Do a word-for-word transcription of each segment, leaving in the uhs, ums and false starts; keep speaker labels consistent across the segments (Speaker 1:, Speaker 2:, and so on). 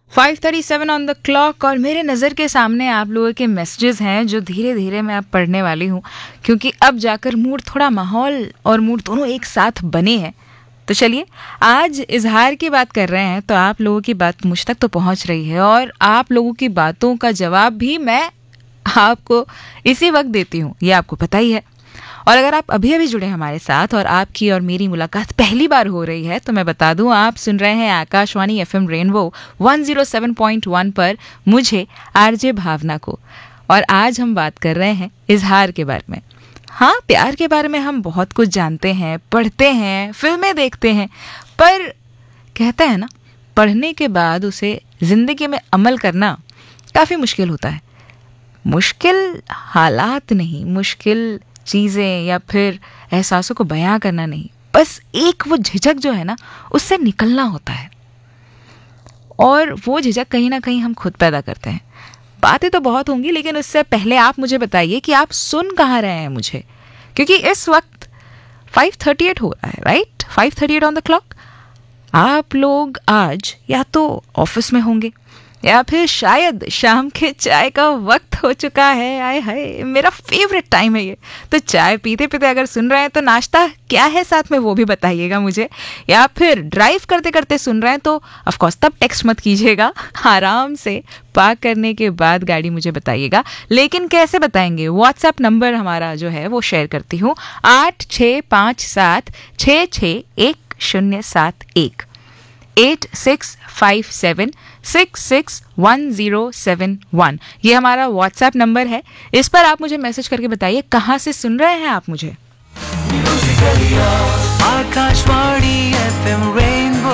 Speaker 1: Five thirty seven on the clock और मेरे नज़र के सामने आप लोगों के मैसेजेस हैं जो धीरे धीरे मैं अब पढ़ने वाली हूँ, क्योंकि अब जाकर मूड थोड़ा माहौल और मूड दोनों एक साथ बने हैं। तो चलिए, आज इजहार की बात कर रहे हैं तो आप लोगों की बात मुझ तक तो पहुँच रही है और आप लोगों की बातों का जवाब भी मैं आपको इसी वक्त देती हूँ, ये आपको पता ही है। और अगर आप अभी अभी जुड़े हमारे साथ और आपकी और मेरी मुलाकात पहली बार हो रही है तो मैं बता दूं, आप सुन रहे हैं Akashvani FM rainbow one zero seven point one पर मुझे आरजे भावना को। और आज हम बात कर रहे हैं इजहार के बारे में। हाँ, प्यार के बारे में हम बहुत कुछ जानते हैं, पढ़ते हैं, फिल्में देखते हैं, पर कहते हैं ना, पढ़ने के बाद उसे जिंदगी में अमल करना काफ़ी मुश्किल होता है। मुश्किल हालात नहीं, मुश्किल चीज़ें या फिर एहसासों को बयां करना नहीं, बस एक वो झिझक जो है ना, उससे निकलना होता है। और वो झिझक कहीं ना कहीं हम खुद पैदा करते हैं। बातें तो बहुत होंगी, लेकिन उससे पहले आप मुझे बताइए कि आप सुन कहाँ रहे हैं मुझे, क्योंकि इस वक्त फाइव थर्टी एट हो रहा है, right? Five thirty eight on the clock. आप लोग आज या तो ऑफिस में होंगे या फिर शायद शाम के चाय का वक्त हो चुका है। आए हाय, मेरा फेवरेट टाइम है ये। तो चाय पीते पीते अगर सुन रहे हैं तो नाश्ता क्या है साथ में वो भी बताइएगा मुझे। या फिर ड्राइव करते करते सुन रहे हैं तो ऑफ कोर्स तब टेक्स्ट मत कीजिएगा, आराम से पार्क करने के बाद गाड़ी मुझे बताइएगा। लेकिन कैसे बताएंगे? व्हाट्सएप नंबर हमारा जो है वो शेयर करती हूँ, आठ छः पाँच सात छः छः एक शून्य सात एक, eight six five seven six six one zero seven one. ये हमारा व्हाट्सएप नंबर है। इस पर आप मुझे मैसेज करके बताइए कहाँ से सुन रहे हैं आप मुझे।
Speaker 2: Akashvani FM rainbow.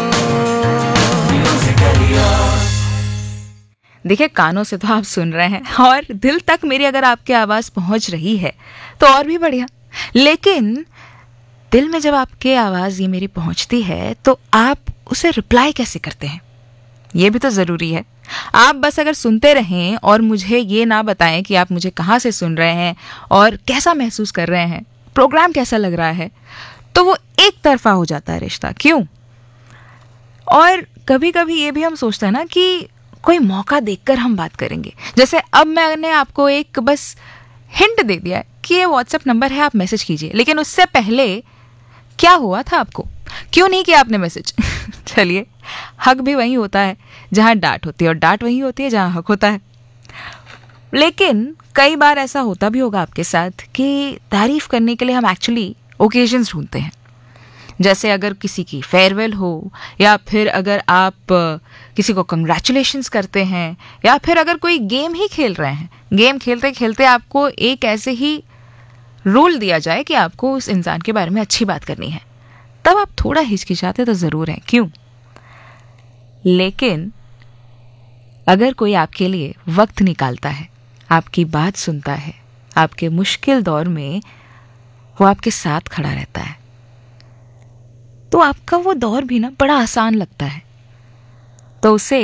Speaker 1: देखिए, कानों से तो आप सुन रहे हैं और दिल तक मेरी अगर आपकी आवाज़ पहुंच रही है तो और भी बढ़िया। लेकिन दिल में जब आपकी आवाज़ ये मेरी पहुंचती है तो आप उसे रिप्लाई कैसे करते हैं, ये भी तो ज़रूरी है। आप बस अगर सुनते रहें और मुझे ये ना बताएं कि आप मुझे कहाँ से सुन रहे हैं और कैसा महसूस कर रहे हैं, प्रोग्राम कैसा लग रहा है, तो वो एक तरफा हो जाता है रिश्ता। क्यों? और कभी कभी ये भी हम सोचते हैं ना कि कोई मौका देखकर हम बात करेंगे। जैसे अब मैंने आपको एक बस हिंट दे दिया है कि ये व्हाट्सएप नंबर है, आप मैसेज कीजिए, लेकिन उससे पहले क्या हुआ था आपको? क्यों नहीं किया आपने मैसेज? चलिए, हक भी वही होता है जहाँ डांट होती है और डांट वही होती है जहाँ हक होता है। लेकिन कई बार ऐसा होता भी होगा आपके साथ कि तारीफ करने के लिए हम एक्चुअली ओकेजन्स ढूंढते हैं। जैसे अगर किसी की फेयरवेल हो, या फिर अगर आप किसी को कंग्रेचुलेशंस करते हैं, या फिर अगर कोई गेम ही खेल रहे हैं, गेम खेलते खेलते आपको एक ऐसे ही रूल दिया जाए कि आपको उस इंसान के बारे में अच्छी बात करनी है, तब आप थोड़ा हिचकिचाते तो ज़रूर हैं। क्यों? लेकिन अगर कोई आपके लिए वक्त निकालता है, आपकी बात सुनता है, आपके मुश्किल दौर में वो आपके साथ खड़ा रहता है, तो आपका वो दौर भी ना बड़ा आसान लगता है। तो उसे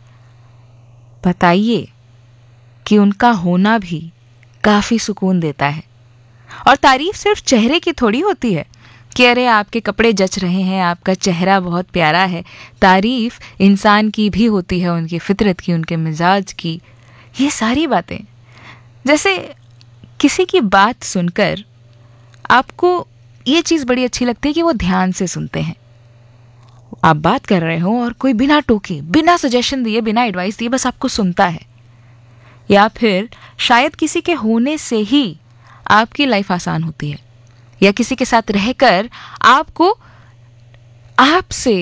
Speaker 1: बताइए कि उनका होना भी काफ़ी सुकून देता है। और तारीफ सिर्फ चेहरे की थोड़ी होती है कि अरे आपके कपड़े जच रहे हैं, आपका चेहरा बहुत प्यारा है। तारीफ इंसान की भी होती है, उनकी फितरत की, उनके मिजाज की, ये सारी बातें। जैसे किसी की बात सुनकर आपको ये चीज़ बड़ी अच्छी लगती है कि वो ध्यान से सुनते हैं। आप बात कर रहे हो और कोई बिना टोके, बिना सजेशन दिए, बिना एडवाइस दिए बस आपको सुनता है। या फिर शायद किसी के होने से ही आपकी लाइफ आसान होती है, या किसी के साथ रहकर आपको आपसे